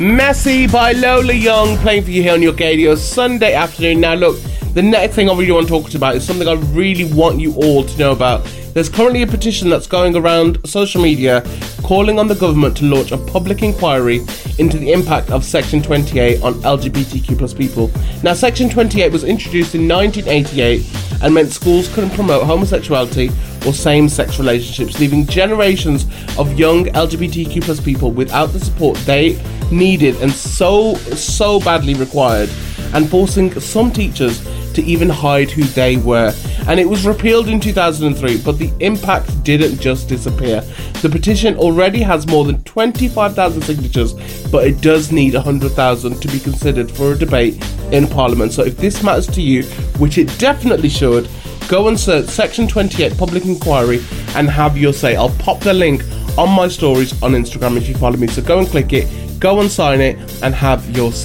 Messy by Lola Young playing for you here on your radio Sunday afternoon. Now look, the next thing I really want to talk about is something I really want you all to know about. There's currently a petition that's going around social media calling on the government to launch a public inquiry into the impact of Section 28 on LGBTQ plus people. Now, Section 28 was introduced in 1988 and meant schools couldn't promote homosexuality or same-sex relationships, leaving generations of young LGBTQ plus people without the support they needed and so badly required, and forcing some teachers to even hide who they were. And it was repealed in 2003, but the impact didn't just disappear. The petition already has more than 25,000 signatures, but it does need 100,000 to be considered for a debate in Parliament. So if this matters to you, which it definitely should, go and search Section 28 Public Inquiry and have your say. I'll pop the link on my stories on Instagram if you follow me, so go and click it, go and sign it and have your say.